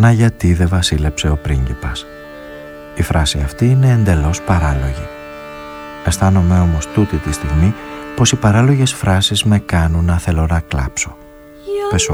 «Να γιατί δε βασίλεψε ο πρίγκιπας». Η φράση αυτή είναι εντελώς παράλογη. Αισθάνομαι όμως τούτη τη στιγμή πως οι παράλογες φράσεις με κάνουν να θέλω να κλάψω.